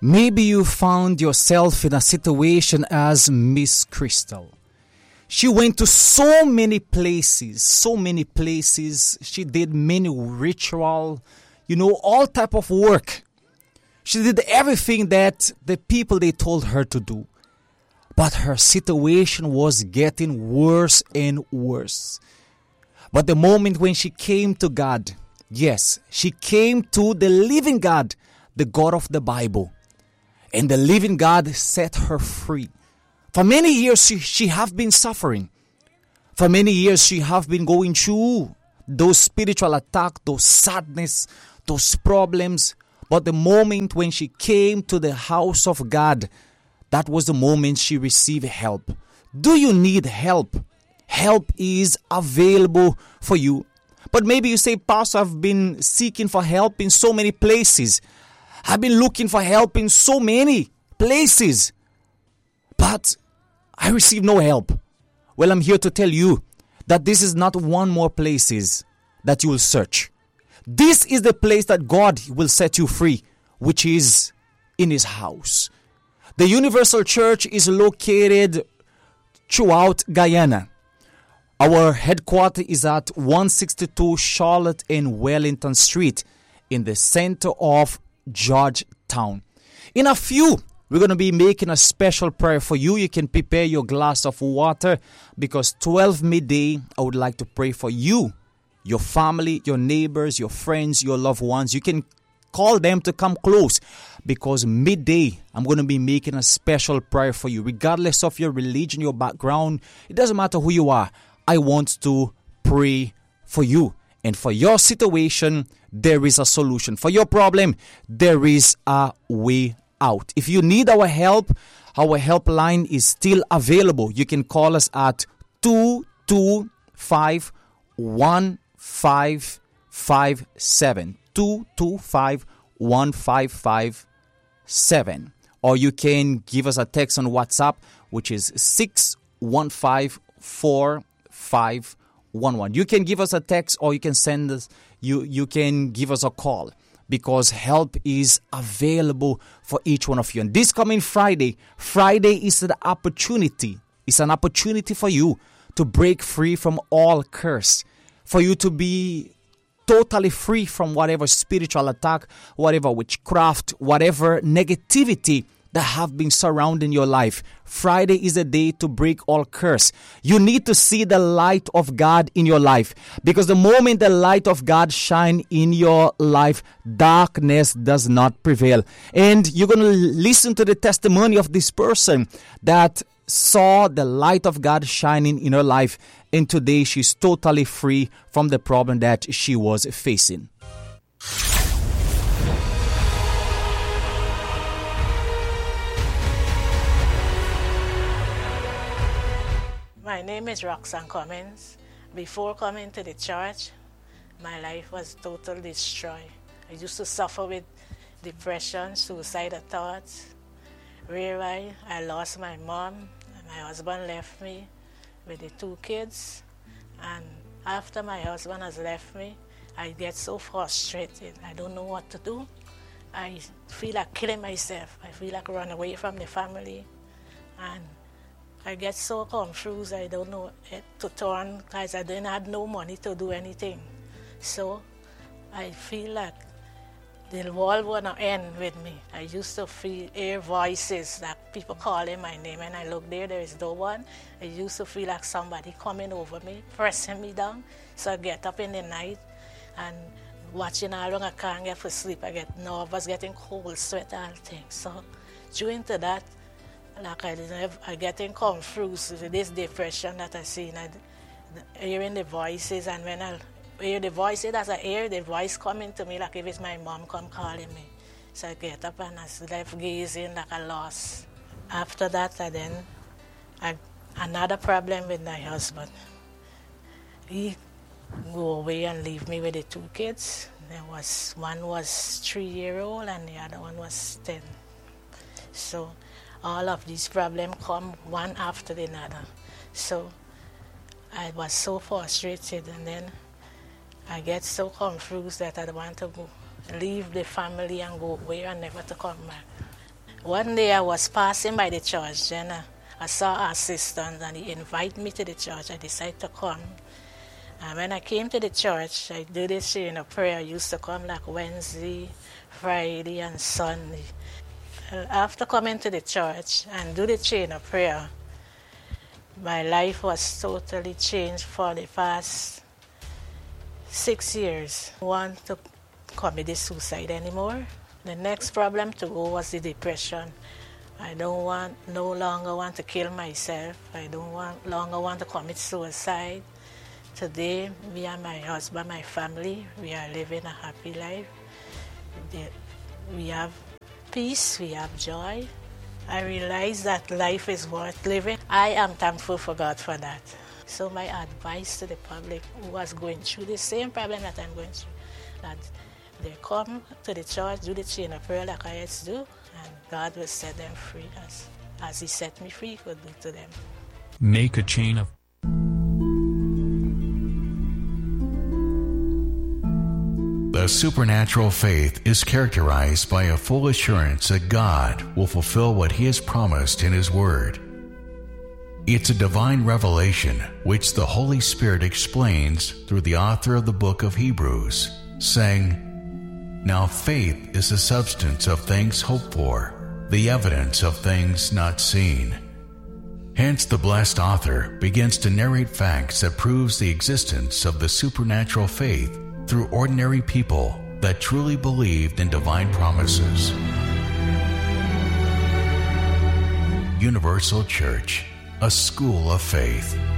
Maybe you found yourself in a situation as Miss Crystal. She went to so many places. She did many ritual, all type of work. She did everything that the people they told her to do. But her situation was getting worse and worse. But the moment when she came to God, yes, she came to the living God, the God of the Bible. And the living God set her free. For many years, she have been suffering. For many years, she have been going through those spiritual attacks, those sadness, those problems. But the moment when she came to the house of God, that was the moment she received help. Do you need help? Help is available for you. But maybe you say, Pastor, I've been seeking for help in so many places. I've been looking for help in so many places, but I received no help. Well, I'm here to tell you that this is not one more places that you will search. This is the place that God will set you free, which is in His house. The Universal Church is located throughout Guyana. Our headquarters is at 162 Charlotte and Wellington Street in the center of Georgetown. In a few, we're going to be making a special prayer for you. You can prepare your glass of water because 12 midday, I would like to pray for you, your family, your neighbors, your friends, your loved ones. You can call them to come close because midday, I'm going to be making a special prayer for you. Regardless of your religion, your background, it doesn't matter who you are. I want to pray for you. And for your situation, there is a solution. For your problem, there is a way out. If you need our help, our helpline is still available. You can call us at 225-1557. 225-1557. Or you can give us a text on WhatsApp, which is 615-4511. You can give us a text or you can send us, you can give us a call because help is available for each one of you. And this coming Friday is the opportunity. It's an opportunity for you to break free from all curse, for you to be totally free from whatever spiritual attack, whatever witchcraft, whatever negativity that have been surrounding your life. Friday is a day to break all curse. You need to see the light of God in your life because the moment the light of God shine in your life, darkness does not prevail. And you're going to listen to the testimony of this person that saw the light of God shining in her life, and today she's totally free from the problem that she was facing. My name is Roxanne Cummins. Before coming to the church, my life was totally destroyed. I used to suffer with depression, suicidal thoughts, whereby I lost my mom, and my husband left me with the 2 kids. And after my husband has left me, I get so frustrated. I don't know what to do. I feel like killing myself. I feel like run away from the family. And I get so confused, I don't know to turn because I didn't have no money to do anything. So I feel like the world wanna end with me. I used to hear voices, like people calling my name, and I look there is no one. I used to feel like somebody coming over me, pressing me down. So I get up in the night and watching how long I can't get for sleep. I get nervous, getting cold, sweat, all things. So during to that, like I getting confused with this depression that I see, and hearing the voices, and when I hear the voices, as I hear the voice coming to me, like if it's my mom come calling me. So I get up and I left gazing like I lost. After that, another problem with my husband. He go away and leave me with the 2 kids. One was 3-year-old and the other one was 10. So all of these problems come one after the other. So I was so frustrated, and then I get so confused that I want to leave the family and go away and never to come back. One day I was passing by the church, then I saw our assistant and he invited me to the church. I decided to come. And when I came to the church, I did this chain of prayer. I used to come like Wednesday, Friday, and Sunday. After coming to the church and do the chain of prayer, my life was totally changed for the past 6 years. I don't want to commit the suicide anymore. The next problem to go was the depression. I no longer want to kill myself. I longer want to commit suicide. Today, me and my husband, my family, we are living a happy life. We have peace, we have joy. I realize that life is worth living. I am thankful for God for that. So my advice to the public who was going through the same problem that I'm going through, that they come to the church, do the chain of prayer like I used to do, and God will set them free as He set me free, He could do to them. Make a chain of... The supernatural faith is characterized by a full assurance that God will fulfill what He has promised in His Word. It's a divine revelation which the Holy Spirit explains through the author of the book of Hebrews, saying, "Now faith is the substance of things hoped for, the evidence of things not seen." Hence the blessed author begins to narrate facts that proves the existence of the supernatural faith through ordinary people that truly believed in divine promises. Universal Church, a school of faith.